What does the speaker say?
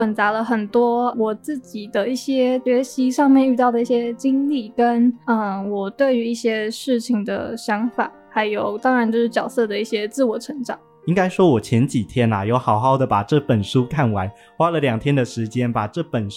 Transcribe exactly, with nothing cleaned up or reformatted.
混杂了很多我自己的一些学习上面遇到的一些经历，跟嗯我对于一些事情的想法，还有当然就是角色的一些自我成长。 应该说我前几天啊有好好的把这本书看完，花了两天的时间把这本书